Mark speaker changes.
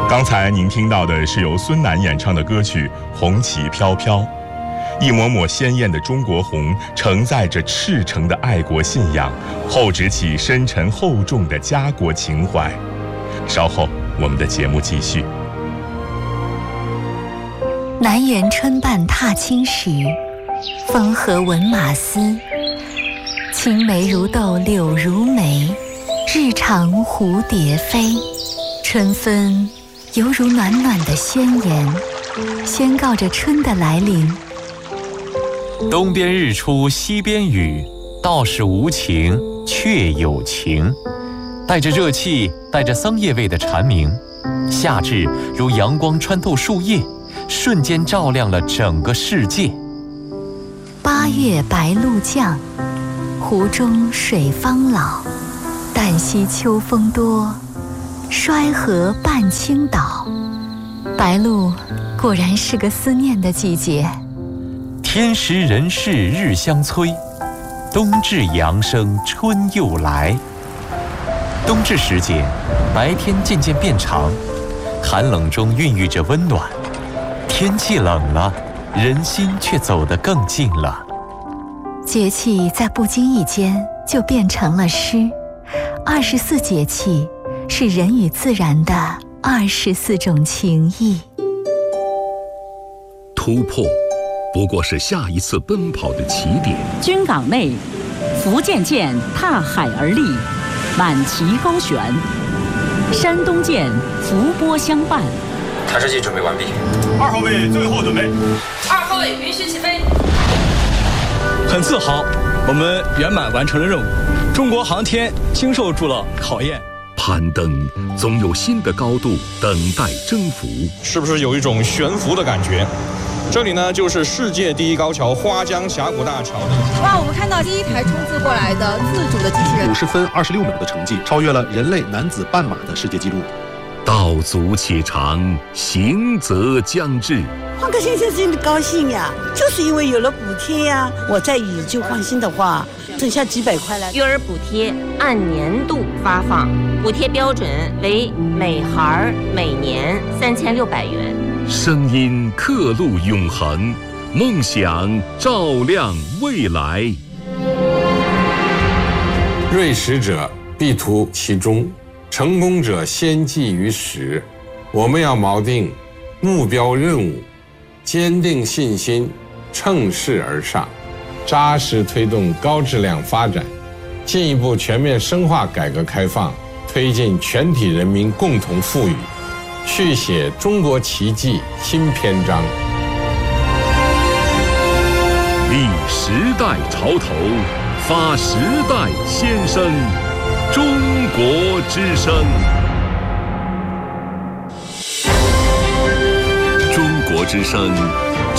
Speaker 1: 刚才您听到的是由孙楠演唱的歌曲《红旗飘飘》，一抹抹鲜艳的中国红，承载着赤诚的爱国信仰，厚植起深沉厚重的家国情怀。稍后我们的节目继续。
Speaker 2: 南园春半踏青时，风和闻马嘶。青梅如豆柳如眉，日长蝴蝶飞。春分犹如暖暖的宣言，宣告着春的来临。
Speaker 3: 东边日出西边雨，道是无晴却有晴。带着热气，带着桑叶味的蝉鸣，夏至如阳光穿透树叶，瞬间照亮了整个世界。
Speaker 2: 8月白露降，湖中水方老。旦夕秋风多，衰河半倾倒。白露果然是个思念的季节。
Speaker 3: 天时人事日相催，冬至阳生春又来。冬至时节，白天渐渐变长，寒冷中孕育着温暖。天气冷了，人心却走得更近了。
Speaker 2: 节气在不经意间就变成了诗。24节气是人与自然的24种情谊。
Speaker 4: 突破不过是下一次奔跑的起点。
Speaker 5: 军港内，福建舰踏海而立，满旗高悬；山东舰伏波相伴。
Speaker 6: 探视器准备完毕。
Speaker 7: 2号位最后准备。
Speaker 8: 2号位允许起飞。
Speaker 9: 很自豪，我们圆满完成了任务。中国航天经受住了考验。
Speaker 4: 攀登总有新的高度等待征服。
Speaker 7: 是不是有一种悬浮的感觉？这里呢，就是世界第一高桥花江峡谷大桥的。
Speaker 8: 哇，我们看到第一台冲刺过来的自主的机器人，
Speaker 10: 50分26秒的成绩，超越了人类男子半马的世界纪录。
Speaker 4: 道阻且长，行则将至。
Speaker 11: 换个先生真的高兴呀，就是因为有了补贴呀。我再以旧换新的话，剩下几百块了。
Speaker 12: 育儿补贴按年度发放，补贴标准为每孩每年3600元。
Speaker 4: 声音刻录永恒，梦想照亮未来。
Speaker 13: 锐识者必图其中，成功者先记于始。我们要锚定目标任务，坚定信心，乘势而上，扎实推动高质量发展，进一步全面深化改革开放，推进全体人民共同富裕，续写中国奇迹新篇章。
Speaker 4: 立时代潮头，发时代先声，中国之声。中国之声